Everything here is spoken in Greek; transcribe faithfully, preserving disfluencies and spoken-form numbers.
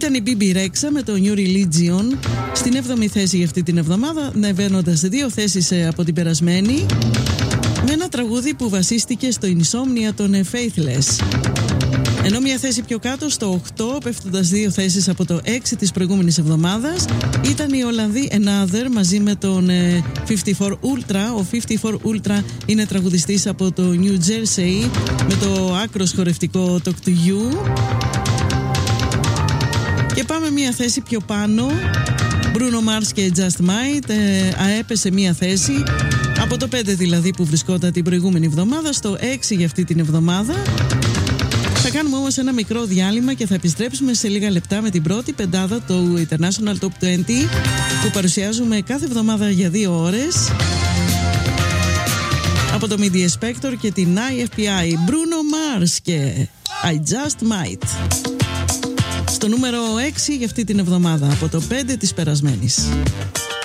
Ήταν η μπι μπι Rexha με το New Religion στην έβδομη θέση για αυτή την εβδομάδα, ανεβαίνοντας δύο θέσεις από την περασμένη, με ένα τραγούδι που βασίστηκε στο Insomnia των Faithless. Ενώ μια θέση πιο κάτω, στο οκτώ, πέφτοντας δύο θέσεις από το έξι της προηγούμενης εβδομάδας, ήταν οι Ολλανδοί Another μαζί με τον πενήντα τέσσερα Ultra. Ο πενήντα τέσσερα Ultra είναι τραγουδιστής από το New Jersey με το άκρος χορευτικό Talk to You. Και πάμε μια θέση πιο πάνω, Bruno Mars και Just Might, ε, αέπεσε μια θέση από το πέντε δηλαδή που βρισκόταν την προηγούμενη εβδομάδα στο έξι για αυτή την εβδομάδα. Θα κάνουμε όμως ένα μικρό διάλειμμα και θα επιστρέψουμε σε λίγα λεπτά με την πρώτη πεντάδα του International Top είκοσι που παρουσιάζουμε κάθε εβδομάδα για δύο ώρες από το Media Spector και την άι εφ πι άι. Bruno Mars και I Just Might στο νούμερο έξι για αυτή την εβδομάδα από το πέντε της περασμένης.